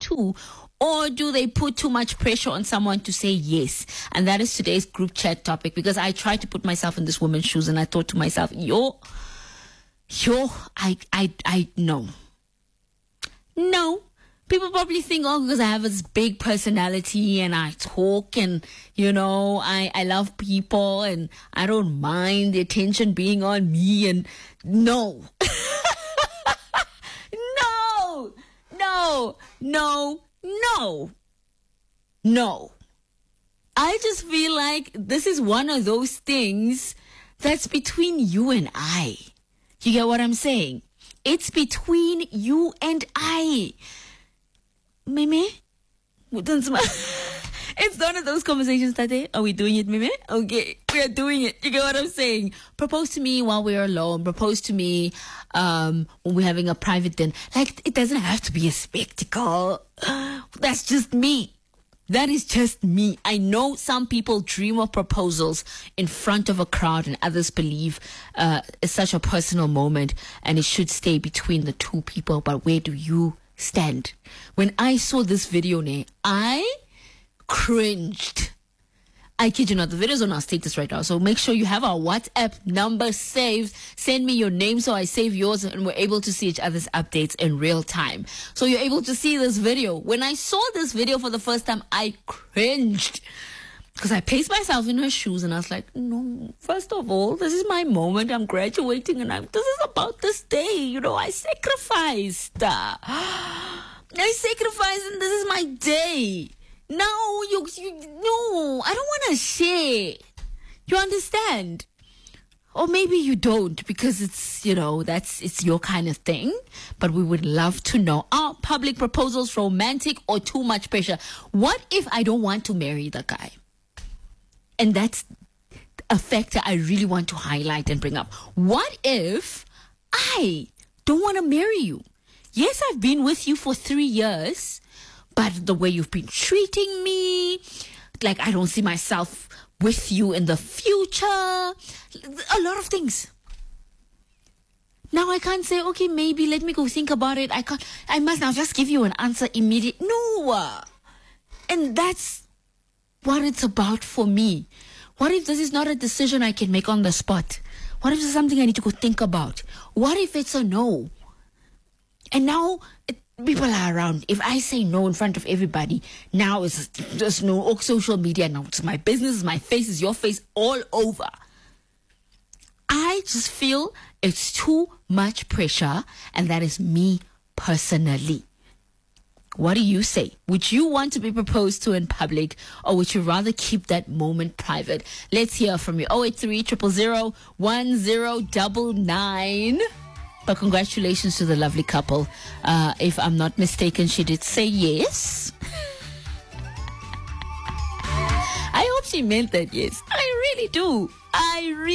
too? Or do they put too much pressure on someone to say yes? And that is today's group chat topic, because I tried to put myself in this woman's shoes and I thought to myself, I no. People probably think, because I have this big personality and I talk and, I love people and I don't mind the attention being on me, and no. No. I just feel like this is one of those things that's between you and I. You get what I'm saying? It's between you and I. Meme? It's one of those conversations that are we doing it, Meme? Okay, we are doing it. You get what I'm saying? Propose to me while we're alone. Propose to me when we're having a private dinner. Like, it doesn't have to be a spectacle. That's just me. That is just me. I know some people dream of proposals in front of a crowd, and others believe it's such a personal moment and it should stay between the two people. But where do you stand? When I saw this video, I cringed. I kid you not, the video's on our status right now, so make sure you have our WhatsApp number saved. Send me your name so I save yours and we're able to see each other's updates in real time. So you're able to see this video. When I saw this video for the first time, I cringed. Because I placed myself in her shoes and I was like, no, first of all, this is my moment. I'm graduating and this is about this day. I sacrificed. I sacrificed and this is my day. No, no, I don't want to share. You understand? Or maybe you don't, because it's, it's your kind of thing. But we would love to know, are public proposals romantic or too much pressure? What if I don't want to marry the guy? And that's a factor I really want to highlight and bring up. What if I don't want to marry you? Yes, I've been with you for 3 years, but the way you've been treating me, like I don't see myself with you in the future. A lot of things. Now I can't say, okay, maybe let me go think about it. I must now just give you an answer immediate. No. And that's what it's about for me. What if this is not a decision I can make on the spot? What if it's something I need to go think about? What if it's a no? And now people are around. If I say no in front of everybody, now it's just no social media. Now it's my business, my face is your face, all over. I just feel it's too much pressure, and that is me personally. What do you say? Would you want to be proposed to in public, or would you rather keep that moment private? Let's hear from you. 083 000 1099. But congratulations to the lovely couple. If I'm not mistaken, she did say yes. I hope she meant that yes. I really do.